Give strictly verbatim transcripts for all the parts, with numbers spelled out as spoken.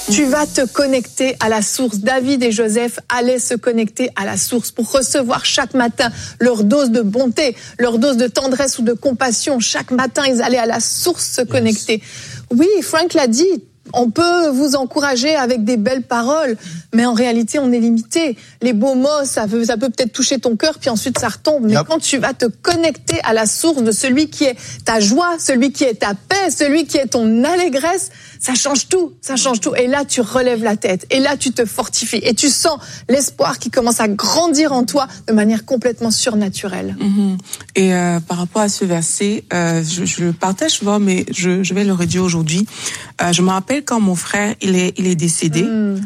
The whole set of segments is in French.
Tu vas te connecter à la source. David et Joseph allaient se connecter à la source pour recevoir chaque matin leur dose de bonté, leur dose de tendresse ou de compassion. Chaque matin, ils allaient à la source se connecter. Oui, Frank l'a dit. On peut vous encourager avec des belles paroles, mais en réalité, on est limité. Les beaux mots, ça peut, ça peut peut-être toucher ton cœur, puis ensuite ça retombe. Mais yep. quand tu vas te connecter à la source de celui qui est ta joie, celui qui est ta paix, celui qui est ton allégresse, ça change tout, ça change tout. Et là, tu relèves la tête, et là, tu te fortifies, et tu sens l'espoir qui commence à grandir en toi de manière complètement surnaturelle. Mm-hmm. Et euh, par rapport à ce verset, euh, je, je le partage souvent, mais je, je vais le redire aujourd'hui. Euh, je me rappelle quand mon frère il est il est décédé, mm.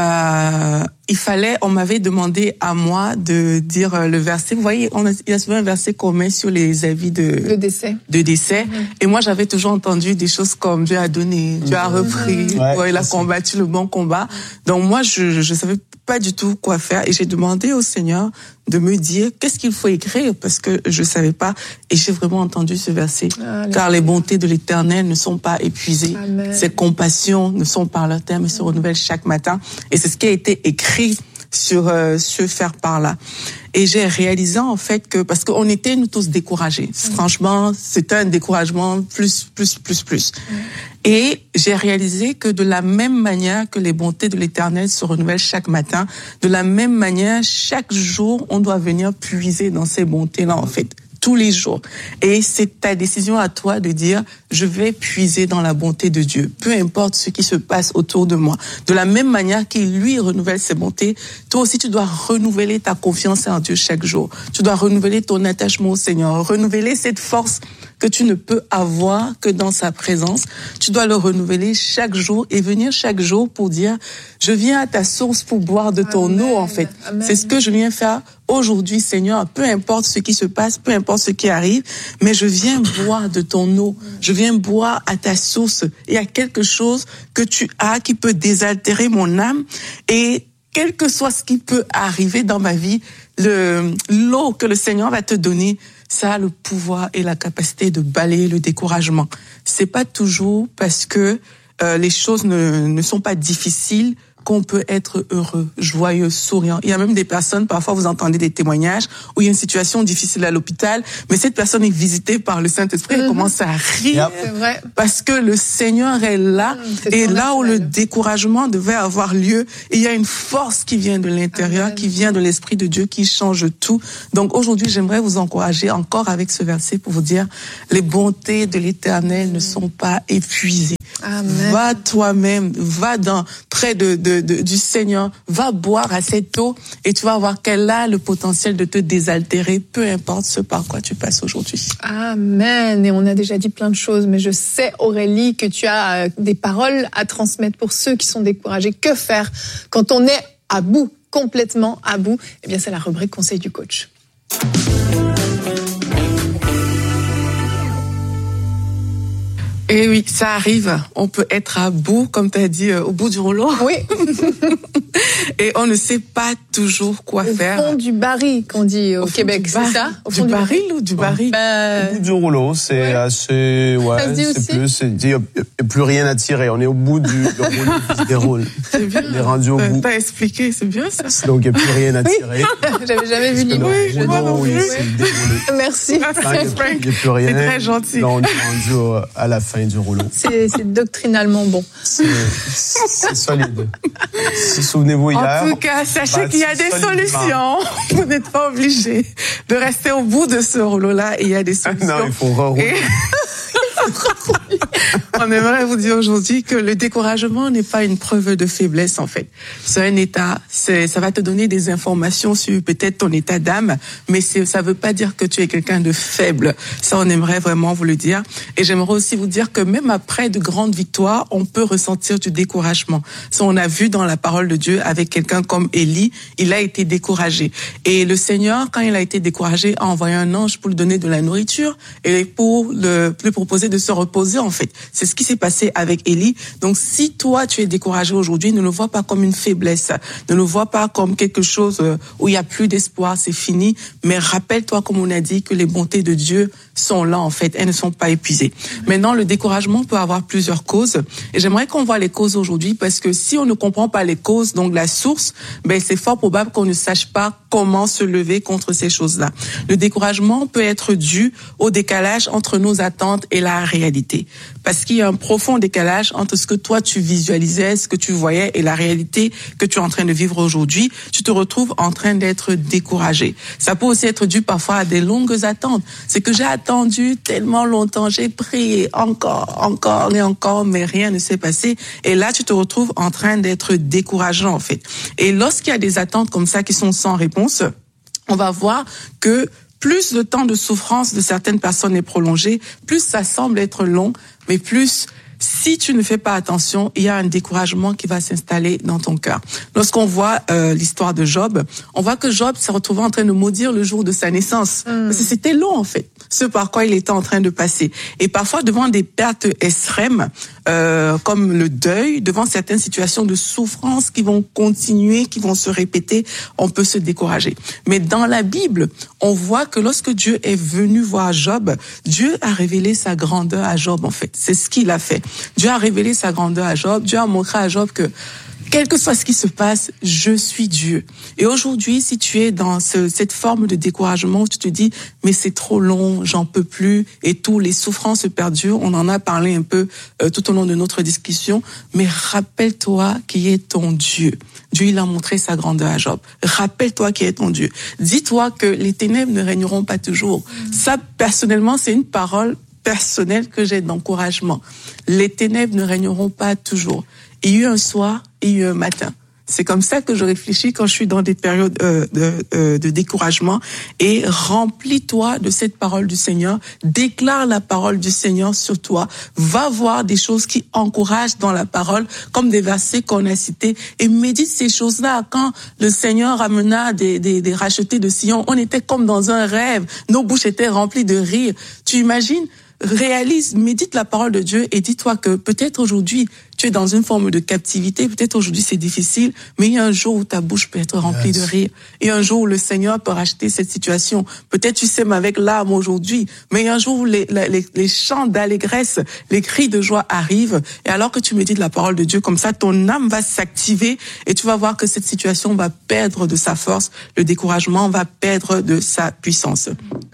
euh, il fallait, on m'avait demandé à moi de dire le verset. Vous voyez, on a, il y a souvent un verset qu'on met sur les avis de le décès. De décès. Mm. Et moi, j'avais toujours entendu des choses comme Dieu a donné, Dieu a repris, mm. ouais, il a combattu le bon combat. Donc moi, je je savais pas du tout quoi faire et j'ai demandé au Seigneur de me dire qu'est-ce qu'il faut écrire parce que je savais pas et j'ai vraiment entendu ce verset. Alléluia. Car les bontés de l'Éternel ne sont pas épuisées. Amen. Ses compassions ne sont par leur terme et se renouvellent chaque matin et c'est ce qui a été écrit sur euh, ce faire-part-là. Et j'ai réalisé en fait que parce qu'on était nous tous découragés. Mmh. Franchement, c'était un découragement plus plus plus plus. Mmh. Et j'ai réalisé que de la même manière que les bontés de l'Éternel se renouvellent chaque matin, de la même manière chaque jour on doit venir puiser dans ces bontés-là en fait. Tous les jours. Et c'est ta décision à toi de dire, je vais puiser dans la bonté de Dieu, peu importe ce qui se passe autour de moi. De la même manière qu'il lui renouvelle ses bontés, toi aussi tu dois renouveler ta confiance en Dieu chaque jour. Tu dois renouveler ton attachement au Seigneur, renouveler cette force que tu ne peux avoir que dans sa présence. Tu dois le renouveler chaque jour et venir chaque jour pour dire, je viens à ta source pour boire de ton Amen. Eau en fait. Amen. C'est ce que je viens faire aujourd'hui, Seigneur, peu importe ce qui se passe, peu importe ce qui arrive, mais je viens boire de ton eau. Je viens boire à ta source. Il y a quelque chose que tu as qui peut désaltérer mon âme et quel que soit ce qui peut arriver dans ma vie, le, l'eau que le Seigneur va te donner, ça a le pouvoir et la capacité de balayer le découragement. C'est pas toujours parce que euh, les choses ne, ne sont pas difficiles qu'on peut être heureux, joyeux, souriant. Il y a même des personnes, parfois vous entendez des témoignages où il y a une situation difficile à l'hôpital, mais cette personne est visitée par le Saint-Esprit mm-hmm. et commence à rire. C'est vrai. Parce que le Seigneur est là, mm, et là où le découragement devait avoir lieu, il y a une force qui vient de l'intérieur, Amen. Qui vient de l'Esprit de Dieu, qui change tout. Donc aujourd'hui, j'aimerais vous encourager encore avec ce verset pour vous dire, les bontés de l'Éternel mm. ne sont pas épuisées. Amen. Va toi-même, va dans près de, de, de du Seigneur, va boire à cette eau et tu vas voir qu'elle a le potentiel de te désaltérer, peu importe ce par quoi tu passes aujourd'hui. Amen. Et on a déjà dit plein de choses, mais je sais, Aurélie, que tu as des paroles à transmettre pour ceux qui sont découragés. Que faire quand on est à bout, complètement à bout? Eh bien, c'est la rubrique Conseil du coach. Et oui, ça arrive. On peut être à bout, comme tu as dit, euh, au bout du rouleau. Oui. Et on ne sait pas toujours quoi au faire. Au fond du baril, qu'on dit au, au Québec, c'est ça? Au fond du, du baril ou du baril? Bah... Au bout du rouleau, c'est ouais. assez... Ouais, ça se dit c'est aussi? plus, c'est, il n'y a plus rien à tirer. On est au bout du, du rouleau qui se déroule. C'est bien. On est rendu au t'as, bout. T'as expliqué, c'est bien ça. Donc il n'y a plus rien à tirer. Oui. J'avais jamais vu l'image. Oui, moi non plus. Merci. Merci. Il n'y a plus rien. C'est très gentil. Là, on est rendu à la fin du rouleau. C'est, c'est doctrinalement bon. C'est, c'est solide. Souvenez-vous hier. En tout cas, sachez bah, qu'il y a des solutions. Vous n'êtes pas obligé de rester au bout de ce rouleau-là. Il y a des solutions. Non, il faut rerouler. On aimerait vous dire aujourd'hui que le découragement n'est pas une preuve de faiblesse, en fait. C'est un état, c'est, ça va te donner des informations sur peut-être ton état d'âme, mais c'est, ça veut pas dire que tu es quelqu'un de faible. Ça, on aimerait vraiment vous le dire. Et j'aimerais aussi vous dire que même après de grandes victoires, on peut ressentir du découragement. Ça, on a vu dans la parole de Dieu avec quelqu'un comme Élie, il a été découragé. Et le Seigneur, quand il a été découragé, a envoyé un ange pour lui donner de la nourriture et pour le, lui proposer proposer de se reposer, en fait. C'est ce qui s'est passé avec Élie. Donc, si toi, tu es découragé aujourd'hui, ne le vois pas comme une faiblesse. Ne le vois pas comme quelque chose où il y a plus d'espoir, c'est fini. Mais rappelle-toi, comme on a dit, que les bontés de Dieu sont là, en fait. Elles ne sont pas épuisées. Maintenant, le découragement peut avoir plusieurs causes. Et j'aimerais qu'on voit les causes aujourd'hui, parce que si on ne comprend pas les causes, donc la source, ben, c'est fort probable qu'on ne sache pas comment se lever contre ces choses-là. Le découragement peut être dû au décalage entre nos attentes et la réalité. Parce qu'il y a un profond décalage entre ce que toi tu visualisais, ce que tu voyais et la réalité que tu es en train de vivre aujourd'hui. Tu te retrouves en train d'être découragé. Ça peut aussi être dû parfois à des longues attentes. C'est que j'ai attendu tellement longtemps, j'ai prié encore, encore et encore, mais rien ne s'est passé. Et là, tu te retrouves en train d'être décourageant, en fait. Et lorsqu'il y a des attentes comme ça qui sont sans réponse, on va voir que plus le temps de souffrance de certaines personnes est prolongé, plus ça semble être long, mais plus, si tu ne fais pas attention, il y a un découragement qui va s'installer dans ton cœur. Lorsqu'on voit euh, l'histoire de Job, on voit que Job s'est retrouvé en train de maudire le jour de sa naissance. Mmh. Parce que c'était long, en fait, ce par quoi il était en train de passer. Et parfois, devant des pertes extrêmes, euh, comme le deuil, devant certaines situations de souffrance qui vont continuer, qui vont se répéter, on peut se décourager. Mais dans la Bible, on voit que lorsque Dieu est venu voir Job, Dieu a révélé sa grandeur à Job, en fait. C'est ce qu'il a fait. Dieu a révélé sa grandeur à Job. Dieu a montré à Job que, quel que soit ce qui se passe, je suis Dieu. Et aujourd'hui, si tu es dans ce, cette forme de découragement, tu te dis, mais c'est trop long, j'en peux plus, et tout, les souffrances perdurent. On en a parlé un peu euh, tout au long de notre discussion. Mais rappelle-toi qui est ton Dieu. Dieu, il a montré sa grandeur à Job. Rappelle-toi qui est ton Dieu. Dis-toi que les ténèbres ne régneront pas toujours. Ça, personnellement, c'est une parole personnelle que j'ai d'encouragement. Les ténèbres ne régneront pas toujours. Il y a eu un soir, il y a eu un matin. C'est comme ça que je réfléchis quand je suis dans des périodes euh, de, euh, de découragement. Et remplis-toi de cette parole du Seigneur. Déclare la parole du Seigneur sur toi. Va voir des choses qui encouragent dans la parole, comme des versets qu'on a cités. Et médite ces choses-là. Quand le Seigneur amena des, des, des rachetés de Sion, on était comme dans un rêve. Nos bouches étaient remplies de rire. Tu imagines? Réalise, médite la parole de Dieu et dis-toi que peut-être aujourd'hui, tu es dans une forme de captivité, peut-être aujourd'hui c'est difficile, mais il y a un jour où ta bouche peut être remplie yes. de rire. Il y a un jour où le Seigneur peut racheter cette situation. Peut-être tu sèmes avec larmes aujourd'hui, mais il y a un jour où les, les, les chants d'allégresse, les cris de joie arrivent. Et alors que tu médites la parole de Dieu comme ça, ton âme va s'activer et tu vas voir que cette situation va perdre de sa force, le découragement va perdre de sa puissance.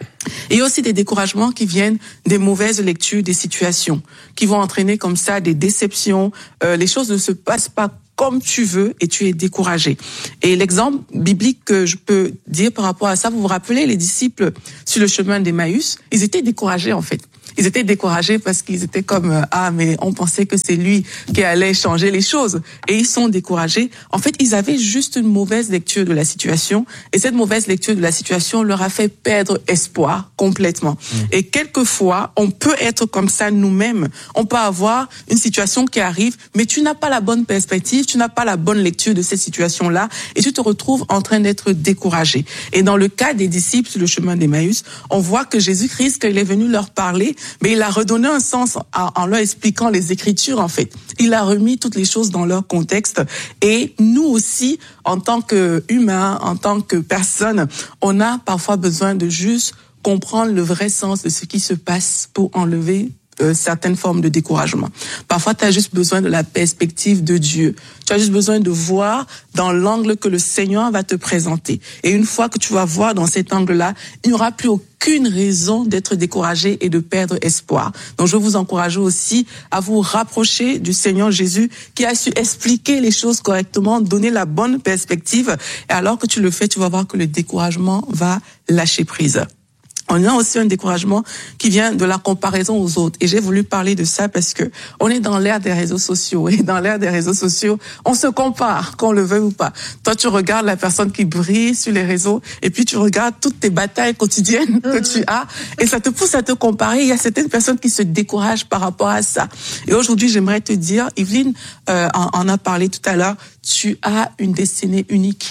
Et il y a aussi des découragements qui viennent des mauvaises lectures des situations, qui vont entraîner comme ça des déceptions. Euh, les choses ne se passent pas comme tu veux et tu es découragé. Et l'exemple biblique que je peux dire par rapport à ça, vous vous rappelez, les disciples sur le chemin d'Emmaüs, ils étaient découragés en fait. Ils étaient découragés parce qu'ils étaient comme « Ah, mais on pensait que c'est lui qui allait changer les choses. » Et ils sont découragés. En fait, ils avaient juste une mauvaise lecture de la situation. Et cette mauvaise lecture de la situation leur a fait perdre espoir complètement. Mmh. Et quelquefois, on peut être comme ça nous-mêmes. On peut avoir une situation qui arrive, mais tu n'as pas la bonne perspective, tu n'as pas la bonne lecture de cette situation-là, et tu te retrouves en train d'être découragé. Et dans le cas des disciples sur le chemin d'Emmaüs, on voit que Jésus-Christ, quand il est venu leur parler, mais il a redonné un sens en, en leur expliquant les Écritures, en fait. Il a remis toutes les choses dans leur contexte. Et nous aussi, en tant qu'humains, en tant que personnes, on a parfois besoin de juste comprendre le vrai sens de ce qui se passe pour enlever Euh, certaines formes de découragement. Parfois, tu as juste besoin de la perspective de Dieu. Tu as juste besoin de voir dans l'angle que le Seigneur va te présenter. Et une fois que tu vas voir dans cet angle-là, il n'y aura plus aucune raison d'être découragé et de perdre espoir. Donc, je veux vous encourager aussi à vous rapprocher du Seigneur Jésus qui a su expliquer les choses correctement, donner la bonne perspective. Et alors que tu le fais, tu vas voir que le découragement va lâcher prise. On a aussi un découragement qui vient de la comparaison aux autres. Et j'ai voulu parler de ça parce que on est dans l'ère des réseaux sociaux. Et dans l'ère des réseaux sociaux, on se compare, qu'on le veuille ou pas. Toi, tu regardes la personne qui brille sur les réseaux et puis tu regardes toutes tes batailles quotidiennes que tu as et ça te pousse à te comparer. Il y a certaines personnes qui se découragent par rapport à ça. Et aujourd'hui, j'aimerais te dire, Yveline euh, en, en a parlé tout à l'heure, tu as une destinée unique.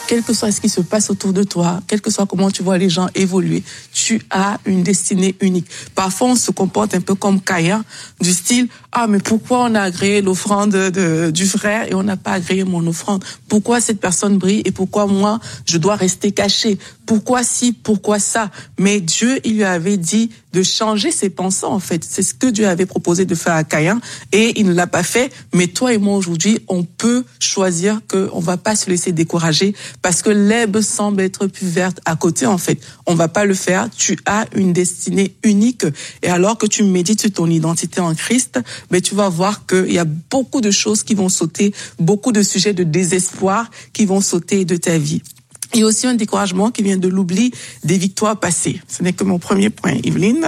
quel que soit ce qui se passe autour de toi, quel que soit comment tu vois les gens évoluer, tu as une destinée unique. Parfois, on se comporte un peu comme Caïn, du style, ah, mais pourquoi on a agréé l'offrande de, de, du frère et on n'a pas agréé mon offrande? Pourquoi cette personne brille et pourquoi moi, je dois rester caché? Pourquoi si, pourquoi ça? Mais Dieu, il lui avait dit de changer ses pensées, en fait. C'est ce que Dieu avait proposé de faire à Caïn et il ne l'a pas fait. Mais toi et moi, aujourd'hui, on peut choisir qu'on va pas se laisser décourager parce que l'herbe semble être plus verte à côté, en fait. On va pas le faire. Tu as une destinée unique. Et alors que tu médites sur ton identité en Christ, mais tu vas voir qu'il y a beaucoup de choses qui vont sauter, beaucoup de sujets de désespoir qui vont sauter de ta vie. Il y a aussi un découragement qui vient de l'oubli des victoires passées. Ce n'est que mon premier point, Yveline.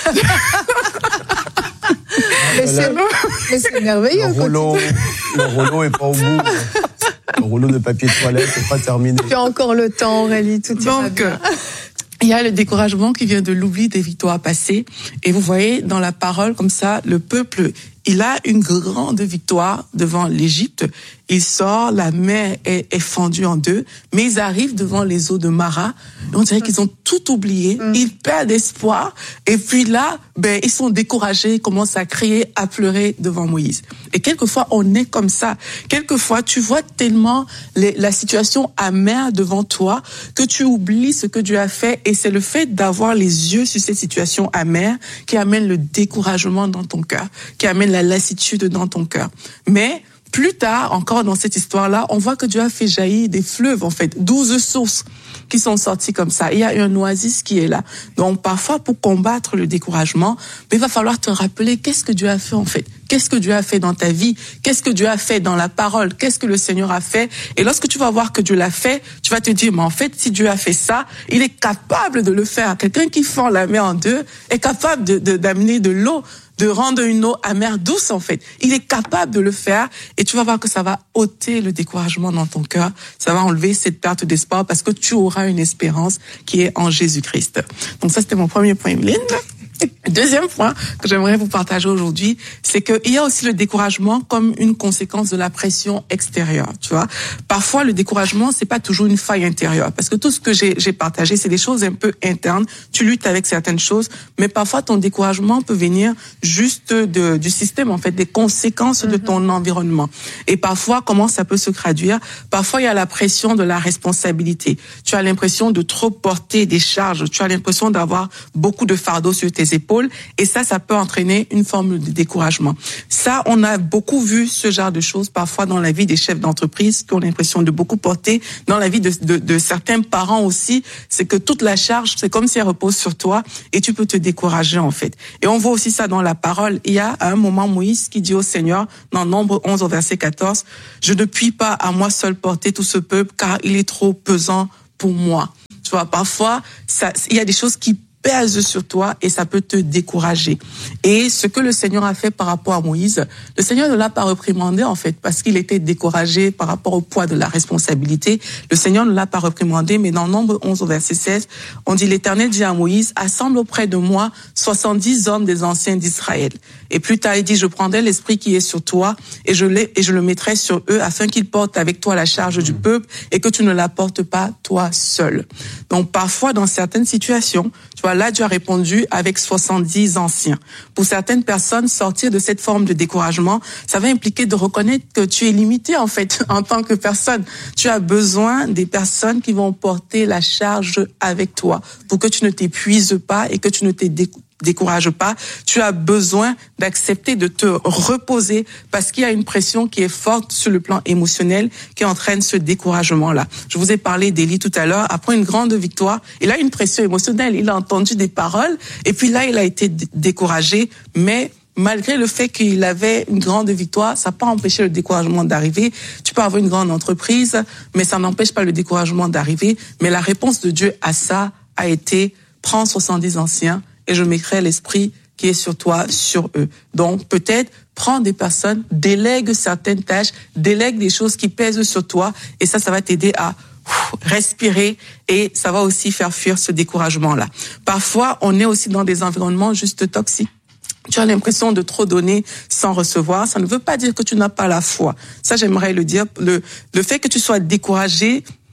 mais, c'est, mais c'est merveilleux. Le rouleau, le rouleau est pas au bout. Le rouleau de papier de toilette n'est pas terminé. Tu as encore le temps, Aurélie, tout ira Donc, bien. Il y a le découragement qui vient de l'oubli des victoires passées. Et vous voyez, dans la parole, comme ça, le peuple, il a une grande victoire devant l'Égypte. Il sort, la mer est, est fendue en deux, mais ils arrivent devant les eaux de Mara. On dirait qu'ils ont tout oublié. Mm. Ils perdent espoir. Et puis là, ben, ils sont découragés, ils commencent à crier, à pleurer devant Moïse. Et quelquefois, on est comme ça. Quelquefois, tu vois tellement les, la situation amère devant toi que tu oublies ce que Dieu a fait. Et c'est le fait d'avoir les yeux sur cette situation amère qui amène le découragement dans ton cœur, qui amène la lassitude dans ton cœur. Mais plus tard, encore dans cette histoire-là, on voit que Dieu a fait jaillir des fleuves, en fait, douze sources qui sont sorties comme ça. Il y a un oasis qui est là. Donc, parfois, pour combattre le découragement, il va falloir te rappeler qu'est-ce que Dieu a fait, en fait. Qu'est-ce que Dieu a fait dans ta vie? Qu'est-ce que Dieu a fait dans la parole? Qu'est-ce que le Seigneur a fait? Et lorsque tu vas voir que Dieu l'a fait, tu vas te dire, mais en fait, si Dieu a fait ça, il est capable de le faire. Quelqu'un qui fend la mer en deux est capable de, de, d'amener de l'eau, de rendre une eau amère douce, en fait. Il est capable de le faire et tu vas voir que ça va ôter le découragement dans ton cœur. Ça va enlever cette perte d'espoir parce que tu auras une espérance qui est en Jésus-Christ. Donc ça, c'était mon premier point, Evelyne. Deuxième point que j'aimerais vous partager aujourd'hui, c'est qu'il y a aussi le découragement comme une conséquence de la pression extérieure, tu vois. Parfois, le découragement, c'est pas toujours une faille intérieure, parce que tout ce que j'ai, j'ai partagé, c'est des choses un peu internes. Tu luttes avec certaines choses, mais parfois, ton découragement peut venir juste de, du système, en fait, des conséquences mm-hmm. de ton environnement. Et parfois, comment ça peut se traduire? Parfois, il y a la pression de la responsabilité. Tu as l'impression de trop porter des charges. Tu as l'impression d'avoir beaucoup de fardeaux sur tes épaules, et ça, ça peut entraîner une forme de découragement. Ça, on a beaucoup vu ce genre de choses parfois dans la vie des chefs d'entreprise qui ont l'impression de beaucoup porter, dans la vie de, de, de certains parents aussi, c'est que toute la charge, c'est comme si elle repose sur toi et tu peux te décourager en fait. Et on voit aussi ça dans la parole. Il y a à un moment Moïse qui dit au Seigneur, dans Nombre onze au verset quatorze, « Je ne puis pas à moi seul porter tout ce peuple car il est trop pesant pour moi. » Tu vois, parfois, ça, il y a des choses qui pèse sur toi et ça peut te décourager. Et ce que le Seigneur a fait par rapport à Moïse, le Seigneur ne l'a pas réprimandé en fait parce qu'il était découragé par rapport au poids de la responsabilité. Le Seigneur ne l'a pas réprimandé, mais dans Nombre onze au verset seize, on dit, l'Éternel dit à Moïse, assemble auprès de moi soixante-dix hommes des anciens d'Israël. Et plus tard, il dit, je prendrai l'esprit qui est sur toi et je, l'ai, et je le mettrai sur eux afin qu'ils portent avec toi la charge du peuple et que tu ne la portes pas toi seul. Donc parfois, dans certaines situations, tu vois, là, Dieu a répondu avec soixante-dix anciens. Pour certaines personnes, sortir de cette forme de découragement, ça va impliquer de reconnaître que tu es limité, en fait, en tant que personne. Tu as besoin des personnes qui vont porter la charge avec toi pour que tu ne t'épuises pas et que tu ne te décourages décourage pas. Tu as besoin d'accepter de te reposer parce qu'il y a une pression qui est forte sur le plan émotionnel qui entraîne ce découragement-là. Je vous ai parlé d'Élie tout à l'heure. Après une grande victoire, il a une pression émotionnelle. Il a entendu des paroles et puis là, il a été d- découragé, mais malgré le fait qu'il avait une grande victoire, ça n'a pas empêché le découragement d'arriver. Tu peux avoir une grande entreprise, mais ça n'empêche pas le découragement d'arriver. Mais la réponse de Dieu à ça a été « Prends soixante-dix anciens et je mettrai l'esprit qui est sur toi, sur eux. » Donc, peut-être, prends des personnes, délègue certaines tâches, délègue des choses qui pèsent sur toi, et ça, ça va t'aider à ouf, respirer, et ça va aussi faire fuir ce découragement-là. Parfois, on est aussi dans des environnements juste toxiques. Tu as l'impression de trop donner sans recevoir. Ça ne veut pas dire que tu n'as pas la foi. Ça, j'aimerais le dire. Le, le fait que tu sois découragé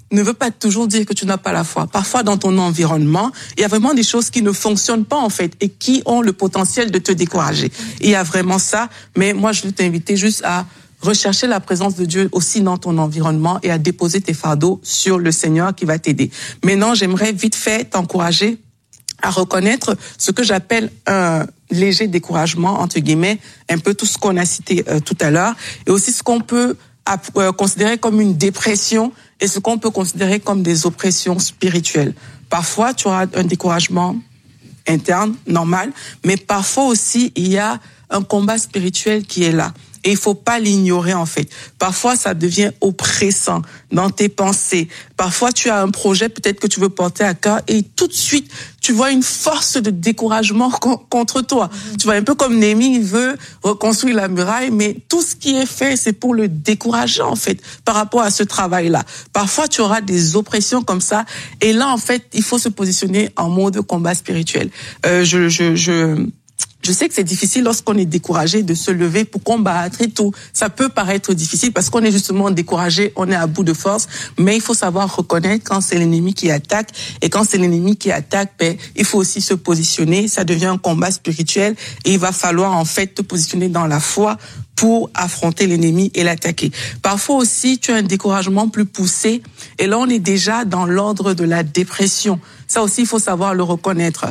ne veut pas toujours dire que tu n'as pas la foi. Parfois, dans ton environnement, il y a vraiment des choses qui ne fonctionnent pas, en fait, et qui ont le potentiel de te décourager. Il y a vraiment ça, mais moi, je veux t'inviter juste à rechercher la présence de Dieu aussi dans ton environnement et à déposer tes fardeaux sur le Seigneur qui va t'aider. Maintenant, j'aimerais vite fait t'encourager à reconnaître ce que j'appelle un léger découragement, entre guillemets, un peu tout ce qu'on a cité euh, tout à l'heure, et aussi ce qu'on peut euh, considérer comme une dépression et ce qu'on peut considérer comme des oppressions spirituelles. Parfois, tu auras un découragement interne, normal, mais parfois aussi, il y a un combat spirituel qui est là. Et il faut pas l'ignorer, en fait. Parfois, ça devient oppressant dans tes pensées. Parfois, tu as un projet peut-être que tu veux porter à cœur et tout de suite, tu vois une force de découragement contre toi. Mmh. Tu vois, un peu comme Néhémie, il veut reconstruire la muraille, mais tout ce qui est fait, c'est pour le décourager, en fait, par rapport à ce travail-là. Parfois, tu auras des oppressions comme ça. Et là, en fait, il faut se positionner en mode combat spirituel. Euh, je, je, je, Je sais que c'est difficile lorsqu'on est découragé de se lever pour combattre et tout. Ça peut paraître difficile parce qu'on est justement découragé, on est à bout de force, mais il faut savoir reconnaître quand c'est l'ennemi qui attaque. Et quand c'est l'ennemi qui attaque, ben, il faut aussi se positionner. Ça devient un combat spirituel et il va falloir en fait te positionner dans la foi pour affronter l'ennemi et l'attaquer. Parfois aussi, tu as un découragement plus poussé et là, on est déjà dans l'ordre de la dépression. Ça aussi, il faut savoir le reconnaître.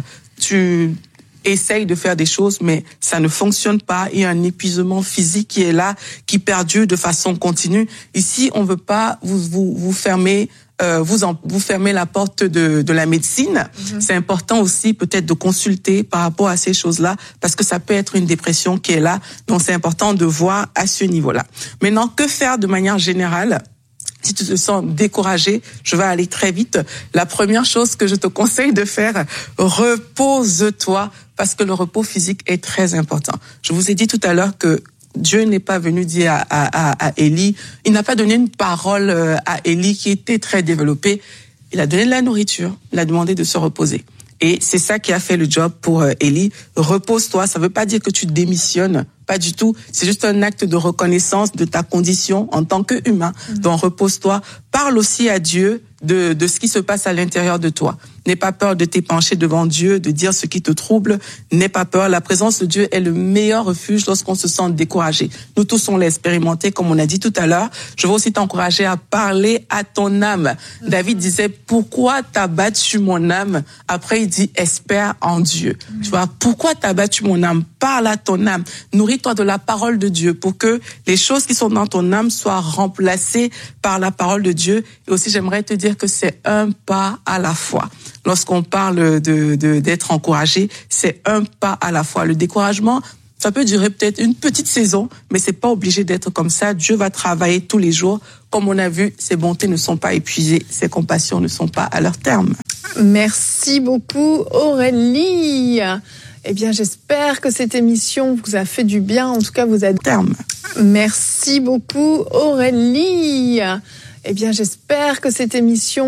Tu essaye de faire des choses, mais ça ne fonctionne pas. Il y a un épuisement physique qui est là, qui perdure de façon continue. Ici, on veut pas vous vous, vous fermer, euh, vous en, vous fermer la porte de de la médecine. Mm-hmm. C'est important aussi peut-être de consulter par rapport à ces choses-là, parce que ça peut être une dépression qui est là. Donc c'est important de voir à ce niveau-là. Maintenant, que faire de manière générale? Si tu te sens découragé, je vais aller très vite. La première chose que je te conseille de faire, repose-toi, parce que le repos physique est très important. Je vous ai dit tout à l'heure que Dieu n'est pas venu dire à, à, à Élie, il n'a pas donné une parole à Élie qui était très développée. Il a donné de la nourriture, il a demandé de se reposer. Et c'est ça qui a fait le job pour Élie. Repose-toi, ça veut pas dire que tu démissionnes. Pas du tout. C'est juste un acte de reconnaissance de ta condition en tant qu'humain. Mmh. Donc, repose-toi. Parle aussi à Dieu de, de ce qui se passe à l'intérieur de toi. N'aie pas peur de t'épancher devant Dieu, de dire ce qui te trouble. N'aie pas peur. La présence de Dieu est le meilleur refuge lorsqu'on se sent découragé. Nous tous, on l'a expérimenté, comme on a dit tout à l'heure. Je veux aussi t'encourager à parler à ton âme. Mmh. David disait, pourquoi t'as battu mon âme? Après, il dit, espère en Dieu. Mmh. Tu vois, pourquoi t'as battu mon âme? Parle à ton âme. Nourris-toi de la parole de Dieu pour que les choses qui sont dans ton âme soient remplacées par la parole de Dieu. Et aussi, j'aimerais te dire que c'est un pas à la fois. Lorsqu'on parle de, de, d'être encouragé, c'est un pas à la fois. Le découragement, ça peut durer peut-être une petite saison, mais c'est pas obligé d'être comme ça. Dieu va travailler tous les jours. Comme on a vu, ses bontés ne sont pas épuisées, ses compassions ne sont pas à leur terme. Merci beaucoup, Aurélie. Eh bien, j'espère que cette émission vous a fait du bien. En tout cas, vous a... Terme. Merci beaucoup, Aurélie. Eh bien, j'espère que cette émission